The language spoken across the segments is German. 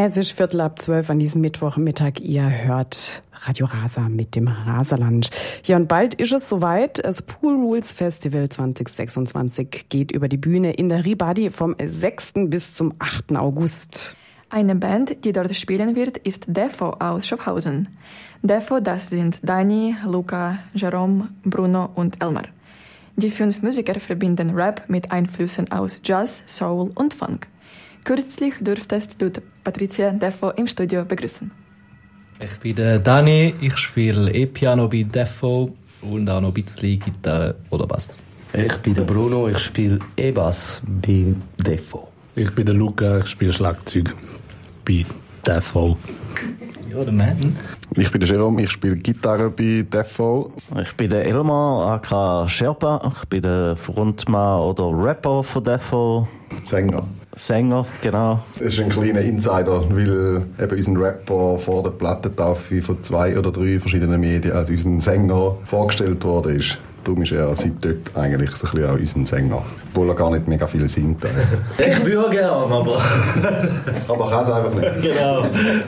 Es ist 11:45 an diesem Mittwochmittag. Ihr hört Radio Rasa mit dem Rasalunch. Ja, und bald ist es soweit. Das Pool Rules Festival 2026 geht über die Bühne in der Ribadi vom 6. bis zum 8. August. Eine Band, die dort spielen wird, ist Defo aus Schaffhausen. Defo, das sind Dani, Luca, Jerome, Bruno und Elmar. Die 5 Musiker verbinden Rap mit Einflüssen aus Jazz, Soul und Funk. Kürzlich durftest du Patricia Defo im Studio begrüßen. Ich bin der Dani, ich spiele E-Piano bei Defo und auch noch ein bisschen Gitarre oder Bass. Ich bin der Bruno, ich spiele E-Bass bei Defo. Ich bin der Luca, ich spiele Schlagzeug bei Defo. Ja, der Mann. Ich bin der Jerome, ich spiele Gitarre bei Defo. Ich bin der Elmar, aka Sherpa. Ich bin der Frontmann oder Rapper von Defo. Sänger, genau. Das ist ein kleiner Insider, weil eben unser Rapper vor der Plattentaufe von 2 oder 3 verschiedenen Medien als unseren Sänger vorgestellt worden ist. Darum ist er seit dort eigentlich so ein bisschen auch unser Sänger. Obwohl er gar nicht mega viel singt. Ich würde gerne, aber kann es einfach nicht. Genau.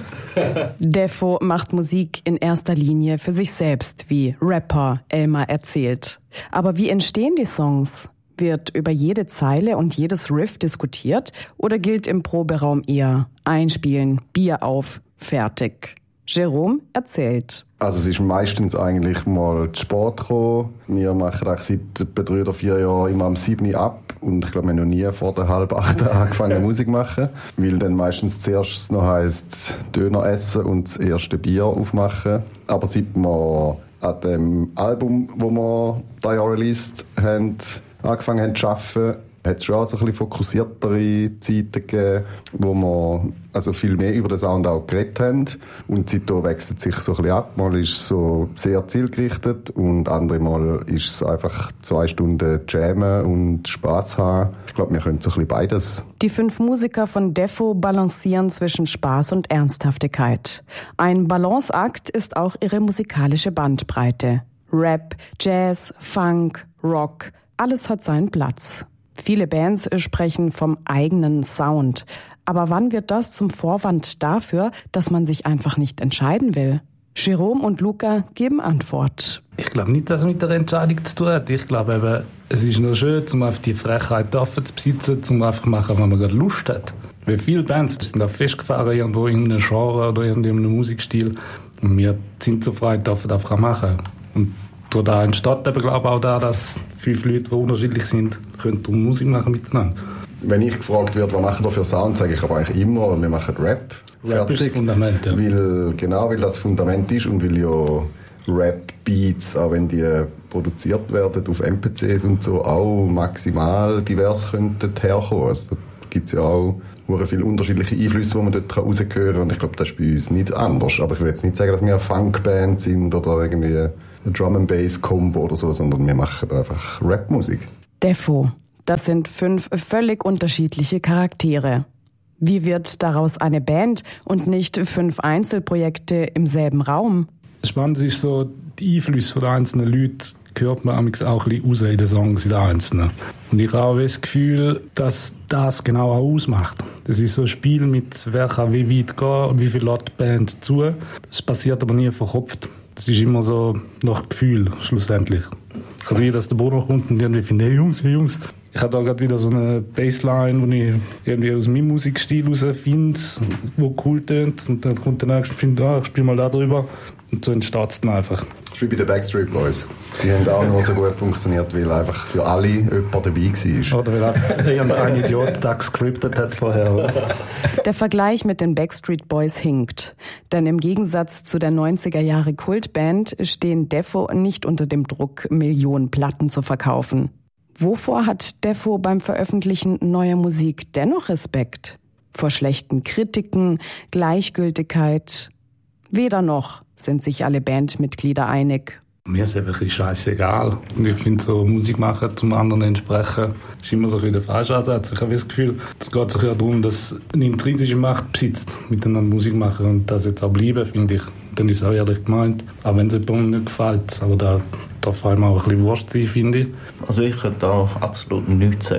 Defo macht Musik in erster Linie für sich selbst, wie Rapper Elmar erzählt. Aber wie entstehen die Songs? Wird über jede Zeile und jedes Riff diskutiert oder gilt im Proberaum eher einspielen, Bier auf, fertig? Jerome erzählt. Also es ist meistens eigentlich mal zu Sport gekommen. Wir machen eigentlich seit etwa 3 oder 4 Jahren immer am 7. ab. Und ich glaube, wir haben noch nie vor der 7:30 angefangen Musik zu machen. Weil dann meistens zuerst noch heisst Döner essen und das erste Bier aufmachen. Aber seit wir an dem Album, das wir dieses Jahr released haben, angefangen haben zu arbeiten, hat es schon auch so ein bisschen fokussiertere Zeiten gegeben, wo wir also viel mehr über den Sound auch geredet haben. Und seitdem wechselt sich so ein bisschen ab. Mal ist es so sehr zielgerichtet und andere Mal ist es einfach 2 Stunden jammen und Spass haben. Ich glaube, wir können so ein bisschen beides. Die 5 Musiker von Defo balancieren zwischen Spaß und Ernsthaftigkeit. Ein Balanceakt ist auch ihre musikalische Bandbreite. Rap, Jazz, Funk, Rock, alles hat seinen Platz. Viele Bands sprechen vom eigenen Sound. Aber wann wird das zum Vorwand dafür, dass man sich einfach nicht entscheiden will? Jerome und Luca geben Antwort. Ich glaube nicht, dass es mit der Entscheidung zu tun hat. Ich glaube eben, es ist nur schön, um auf die Frechheit offen zu besitzen, um einfach zu machen, wenn man gerade Lust hat. Weil viele Bands sind auch festgefahren irgendwo in einem Genre oder in einem Musikstil. Und wir sind so frei, dürfen einfach machen. Und da entsteht eben, glaube ich, auch da, dass 5 Leute, die unterschiedlich sind, können Musik machen miteinander. Wenn ich gefragt werde, was machen wir für Sound, sage ich aber eigentlich immer, wir machen Rap. Rap ist das Fundament, ja. Weil das Fundament ist und weil ja Rap-Beats, auch wenn die produziert werden auf MPCs und so, auch maximal divers könnten herkommen. Also, da gibt es ja auch viele unterschiedliche Einflüsse, die man dort raushören kann. Und ich glaube, das ist bei uns nicht anders. Aber ich will jetzt nicht sagen, dass wir eine Funkband sind oder irgendwie eine Drum-and-Bass-Combo oder so, sondern wir machen einfach Rap-Musik. Defo, das sind 5 völlig unterschiedliche Charaktere. Wie wird daraus eine Band und nicht 5 Einzelprojekte im selben Raum? Spannend ist so, die Einflüsse der einzelnen Leute hört man auch ein bisschen raus in den Songs, in den einzelnen. Und ich habe auch das Gefühl, dass das genau auch ausmacht. Das ist so ein Spiel mit, wer kann wie weit gehen und wie viel lässt die Band zu. Das passiert aber nie verkopft. Das ist immer so nach Gefühl, schlussendlich. Ich kann sehen, dass der Bruder kommt und irgendwie findet, hey Jungs. Ich habe da gerade wieder so eine Bassline, die ich irgendwie aus meinem Musikstil heraus finde, die cool tönt. Und dann kommt der nächste und findet, ich spiele mal da drüber. Und so entsteht es dann einfach. Das ist wie bei den Backstreet Boys. Die haben auch nur so gut funktioniert, weil einfach für alle jemand dabei war. Oder weil ein Idiot das gescriptet hat vorher. Der Vergleich mit den Backstreet Boys hinkt. Denn im Gegensatz zu der 90er-Jahre-Kultband stehen Defo nicht unter dem Druck, Millionen Platten zu verkaufen. Wovor hat Defo beim Veröffentlichen neuer Musik dennoch Respekt? Vor schlechten Kritiken, Gleichgültigkeit? Weder noch sind sich alle Bandmitglieder einig. Mir ist es wirklich scheißegal. Und ich finde, so Musik machen, zum anderen entsprechen, ist immer so ein bisschen der falsche Ansatz. Ich habe das Gefühl, es geht sich ja darum, dass eine intrinsische Macht besitzt, miteinander Musik machen. Und das jetzt auch bleiben, finde ich. Dann ist es auch ehrlich gemeint. Auch wenn es jemandem nicht gefällt. Aber da darf einem auch ein bisschen Wurst sein, finde ich. Also ich könnte da absolut nichts sagen.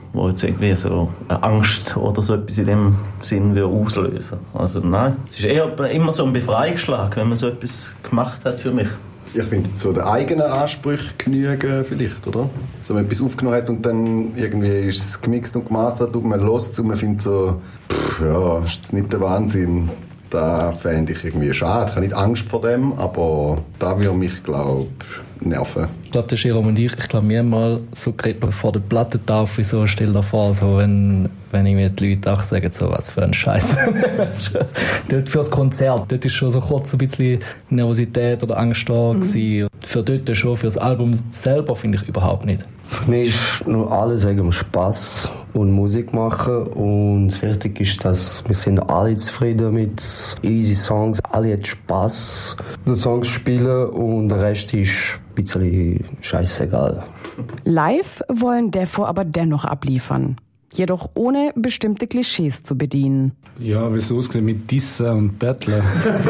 wo jetzt irgendwie so eine Angst oder so etwas in dem Sinn auslösen. Also nein, es ist eher immer so ein Befreiungsschlag, wenn man so etwas gemacht hat für mich. Ich finde, so den eigenen Ansprüchen genügen vielleicht, oder? So, wenn man etwas aufgenommen hat und dann irgendwie ist es gemixt und gemastert und man hört es und man findet so, ja, ist jetzt nicht der Wahnsinn. Da fände ich irgendwie schade. Ich habe nicht Angst vor dem, aber da würde mich, glaube ich, nerven. Ich glaube, das ist Jerome und ich glaube, wir haben mal so geredet vor der Plattentafel, so stell dir vor, so, wenn irgendwie die Leute auch sagen, so, was für ein Scheiß. Dort für das Konzert, dort ist schon so kurz ein bisschen Nervosität oder Angst da gewesen. Für dort schon, für das Album selber finde ich überhaupt nicht. Für mich ist nur alles wegen Spass und Musik machen und wichtig ist, dass wir sind alle zufrieden mit easy Songs, alle haben Spass, die Songs spielen und der Rest ist ein bisschen scheißegal. Live wollen Defo aber dennoch abliefern. Jedoch ohne bestimmte Klischees zu bedienen. Ja, wie es aussieht mit Dissen und Battlen.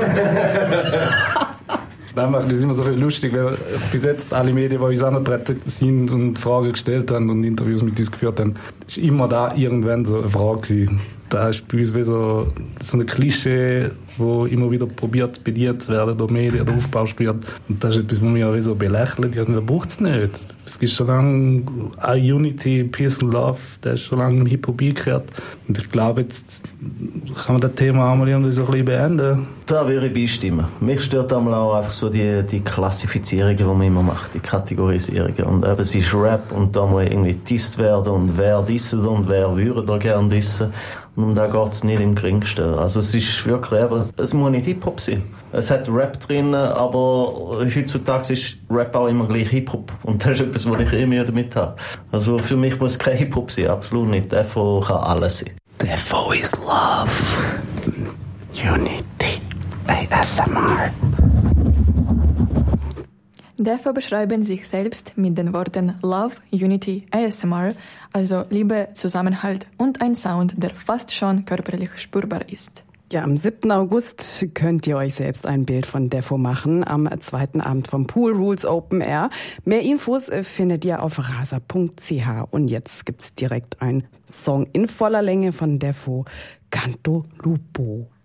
Das ist immer so lustig, weil bis jetzt alle Medien, die uns angetreten sind und Fragen gestellt haben und Interviews mit uns geführt haben, ist immer da irgendwann so eine Frage gewesen. Da ist bei uns wie so ein Klischee, wo immer wieder probiert, bedient zu werden durch Medien, der Aufbau spürt. Und das ist etwas, was wir auch so belächeln. Ja, das braucht es nicht. Es gibt schon lange Unity, Peace and Love, das ist schon lange im Hip-Hop eingekehrt. Und ich glaube, jetzt kann man das Thema einmal irgendwie so ein bisschen beenden. Da würde ich beistimmen. Mich stört einmal auch einfach so die Klassifizierungen, die man immer macht, die Kategorisierungen. Und eben, es ist Rap und da muss irgendwie disst werden und wer disset und wer würde da gerne dissen. Und um da geht es nicht im Geringsten. Also es ist wirklich eben, es muss nicht Hip-Hop sein. Es hat Rap drin, aber heutzutage ist Rap auch immer gleich Hip-Hop. Und das ist etwas, was ich Mühe damit habe. Also für mich muss es kein Hip-Hop sein, absolut nicht. Defo kann alles sein. Defo is love. Unity. ASMR. Defo beschreiben sich selbst mit den Worten Love, Unity, ASMR, also Liebe, Zusammenhalt und ein Sound, der fast schon körperlich spürbar ist. Ja, am 7. August könnt ihr euch selbst ein Bild von Defo machen, am zweiten Abend vom Pool Rules Open Air. Mehr Infos findet ihr auf rasa.ch. Und jetzt gibt's direkt einen Song in voller Länge von Defo, Canto Lupo.